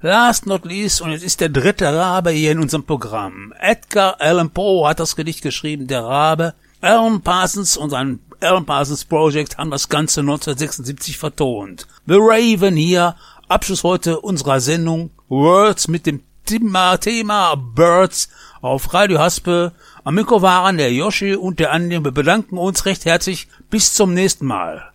Last not least, und jetzt ist der dritte Rabe hier in unserem Programm. Edgar Allan Poe hat das Gedicht geschrieben, der Rabe. Alan Parsons und sein Alan Parsons Project haben das Ganze 1976 vertont. The Raven hier, Abschluss heute unserer Sendung Words mit dem Thema Birds auf Radio Haspe. Am Mikro waren der Yoshi und der Andi. Wir bedanken uns recht herzlich. Bis zum nächsten Mal.